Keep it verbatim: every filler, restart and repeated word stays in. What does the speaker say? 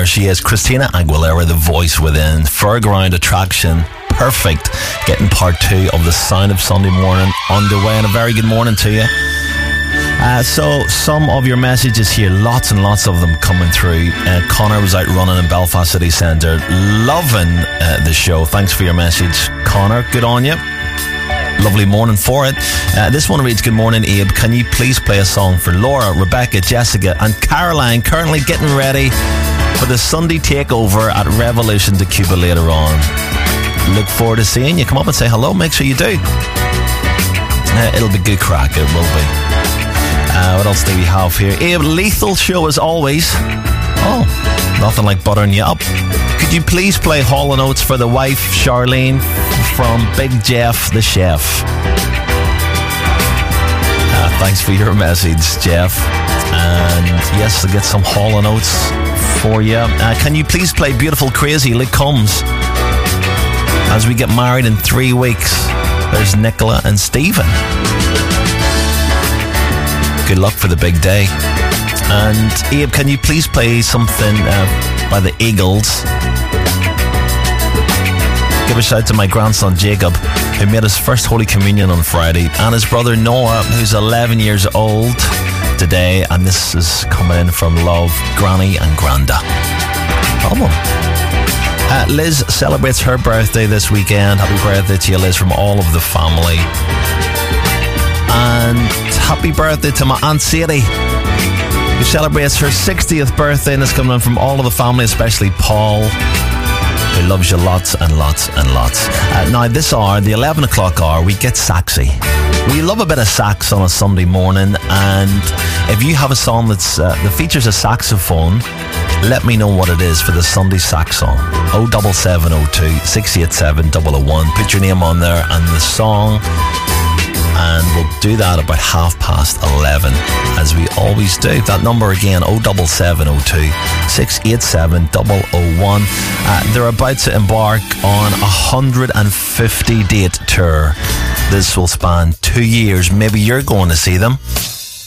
she is, Christina Aguilera, the voice within, Fairground Attraction. Perfect. Getting part two of the Sound of Sunday Morning underway, and a very good morning to you. Uh, so some of your messages here, lots and lots of them coming through. uh, Connor was out running in Belfast City Centre, loving uh, the show. Thanks for your message, Connor. Good on you. Lovely morning for it. Uh, this one reads, good morning, Abe. Can you please play a song for Laura, Rebecca, Jessica and Caroline, currently getting ready for the Sunday takeover at Revolution de Cuba later on. Look forward to seeing you. Come up and say hello. Make sure you do. Uh, it'll be good crack. It will be. Uh, what else do we have here? Abe, lethal show as always. Oh, nothing like buttering you up. Could you please play Hall and Oates for the wife, Charlene, from Big Jeff the Chef? Uh, thanks for your message, Jeff. And yes, I'll get some Hall and Oates for you. Uh, can you please play Beautiful Crazy, Luke Combs? As we get married in three weeks, there's Nicola and Stephen. Good luck for the big day. And Abe, can you please play something uh, by the Eagles? Give a shout to my grandson Jacob, who made his first Holy Communion on Friday, and his brother Noah, who's eleven years old today. And this is coming in from Love, Granny and Granda. Come on. Uh, Liz celebrates her birthday this weekend. Happy birthday to you, Liz, from all of the family. And happy birthday to my Aunt Sadie, who celebrates her sixtieth birthday, and it's coming in from all of the family, especially Paul, who loves you lots and lots and lots. Uh, now, this hour, the eleven o'clock hour, we get saxy. We love a bit of sax on a Sunday morning, and if you have a song that's uh, that features a saxophone, let me know what it is for the Sunday sax song. oh seven seven oh two, six eight seven, oh oh one. Put your name on there and the song, and we'll do that about half past eleven, as we always do. That number again, oh seven seven oh two, six eight seven, oh oh one. Uh, they're about to embark on a one hundred fifty date tour. This will span two years. Maybe you're going to see them.